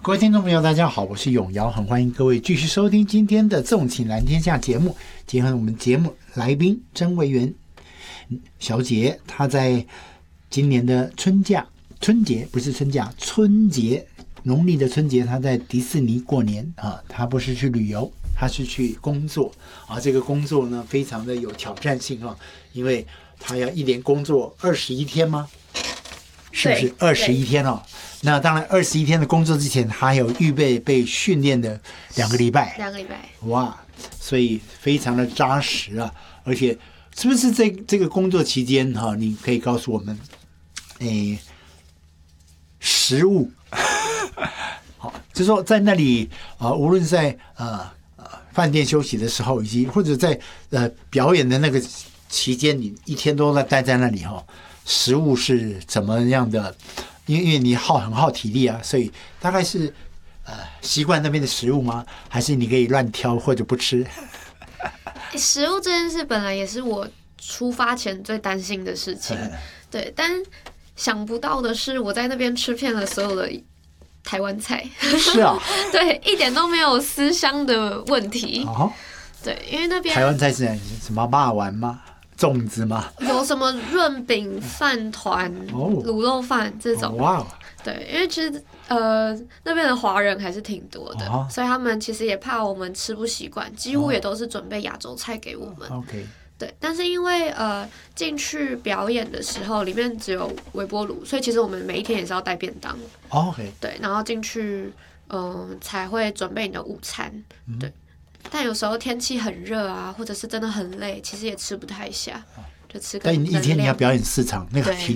各位听众朋友大家好，我是永尧，很欢迎各位继续收听今天的纵情蓝天下节目。结合我们节目来宾曾维园小姐，她在今年的春节不是春假，春节农历的春节，她在迪士尼过年啊，她不是去旅游，她是去工作啊。这个工作呢非常的有挑战性啊，因为她要一连工作21天吗？是不是21天哦？那当然21天的工作之前，还有预备被训练的2个礼拜。哇，所以非常的扎实啊！而且是不是这个工作期间哈，你可以告诉我们，食物，好，就是说在那里无论在饭店休息的时候，以及或者在表演的那个期间，你一天都在待在那里哈，食物是怎么样的？因为你很耗体力啊，所以大概是习惯那边的食物吗？还是你可以乱挑或者不吃？ 食物这件事本来也是我出发前最担心的事情，对，但想不到的是，我在那边吃遍了所有的台湾菜， 是啊， 对，一点都没有思乡的问题。 哦， 对，因为那边台湾菜是什么肉丸吗？粽子吗？ 有什么润饼、饭团、卤肉饭这种。 哇， 对，因为其实那边的华人还是挺多的，所以他们其实也怕我们吃不习惯，几乎也都是准备亚洲菜给我们。 OK。 对，但是因为进去表演的时候，里面只有微波炉，所以其实我们每一天也是要带便当。 OK。对， 然后进去才会准备你的午餐。对。但有时候天气很热啊，或者是真的很累，其实也吃不太下，就吃个。 但一天你要表演4场，那个体力